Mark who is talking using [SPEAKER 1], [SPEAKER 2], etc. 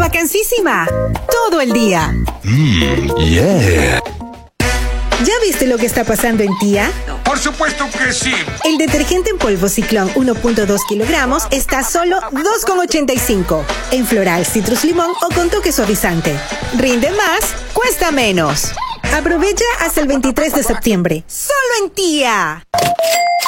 [SPEAKER 1] vacancísima. Todo el día.
[SPEAKER 2] Yeah.
[SPEAKER 1] ¿Ya viste lo que está pasando en Tía?
[SPEAKER 3] Por supuesto que sí.
[SPEAKER 1] El detergente en polvo Ciclón 1.2 kilogramos está a solo $2,85. En floral, citrus limón o con toque suavizante. Rinde más, cuesta menos. Aprovecha hasta el 23 de septiembre. ¡Solo en Tía!